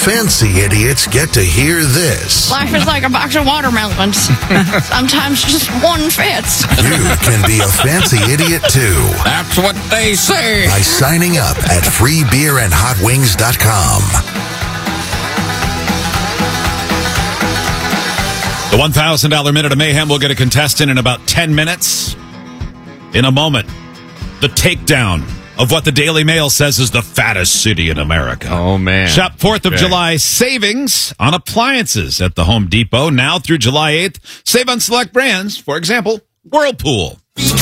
fancy idiots get to hear this. Life is like a box of watermelons. Sometimes just one fits. You can be a fancy idiot too. That's what they say. By signing up at freebeerandhotwings.com. The $1,000 Minute of Mayhem will get a contestant in about 10 minutes. In a moment, the takedown of what the Daily Mail says is the fattest city in America. Oh, man. Shop 4th of July savings on appliances at the Home Depot now through July 8th. Save on select brands, for example, Whirlpool.